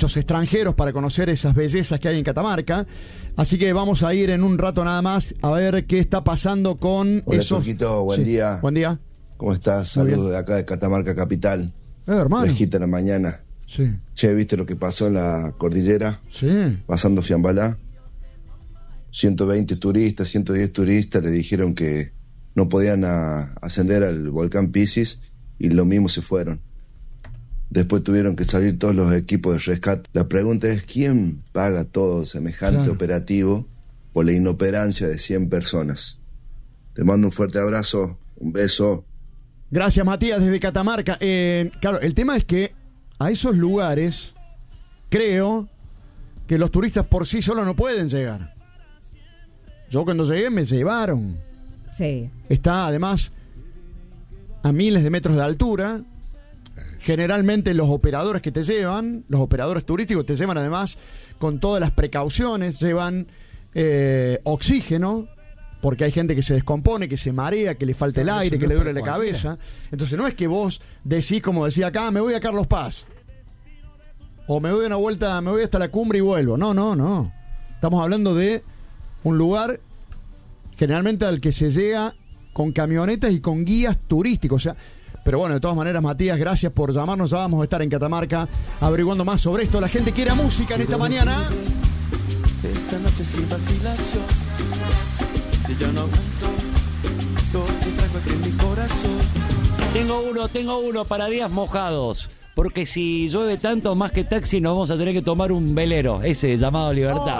muchos extranjeros para conocer esas bellezas que hay en Catamarca. Así que vamos a ir en un rato nada más a ver qué está pasando con Hola, esos... Turquito, buen día. Buen día. ¿Cómo estás? Muy Saludos bien. de acá de Catamarca Capital. Hermano. Fresquita en la mañana. Sí. Che, ¿viste lo que pasó en la cordillera? Sí. Pasando Fiambalá. 120 turistas, 110 turistas le dijeron que no podían ascender al volcán Piscis y lo mismo se fueron. Después tuvieron que salir todos los equipos de rescate. La pregunta es, ¿quién paga todo semejante operativo por la inoperancia de 100 personas? Te mando un fuerte abrazo, un beso. Gracias, Matías, desde Catamarca. Claro, el tema es que a esos lugares creo que los turistas por sí solos no pueden llegar. Yo cuando llegué me llevaron. Sí. Está además a miles de metros de altura. Generalmente los operadores que te llevan, los operadores turísticos te llevan además con todas las precauciones, llevan oxígeno, porque hay gente que se descompone, que se marea, que le falta el aire, que le duele la cabeza. Entonces no es que vos decís, como decía acá, me voy a Carlos Paz, o me doy una vuelta, me voy hasta la cumbre y vuelvo. No. Estamos hablando de un lugar generalmente al que se llega con camionetas y con guías turísticos. O sea, pero bueno, de todas maneras, Matías, gracias por llamarnos. Ya vamos a estar en Catamarca averiguando más sobre esto. La gente quiere música en esta mañana. Esta noche sin vacilación, que yo no aguanto, todo te traigo aquí en mi corazón. Tengo uno para días mojados. Porque si llueve tanto, más que taxi, nos vamos a tener que tomar un velero, ese llamado Libertad.